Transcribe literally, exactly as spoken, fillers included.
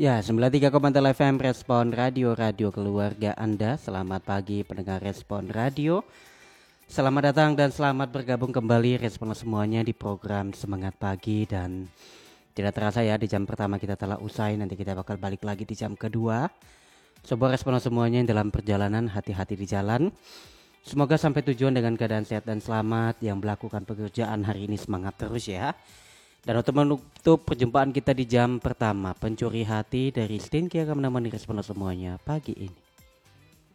Ya, sembilan puluh tiga koma nol F M Respon Radio, radio keluarga Anda. Selamat pagi pendengar Respon Radio. Selamat datang dan selamat bergabung kembali Respon semuanya di program Semangat Pagi. Dan tidak terasa ya, di jam pertama kita telah usai. Nanti kita bakal balik lagi di jam kedua. Sebuah respon semuanya yang dalam perjalanan, hati-hati di jalan. Semoga sampai tujuan dengan keadaan sehat dan selamat. Yang melakukan pekerjaan hari ini semangat terus ya. Dan untuk menutup perjumpaan kita di jam pertama, pencuri hati dari Stinky akan menemani respon semuanya pagi ini.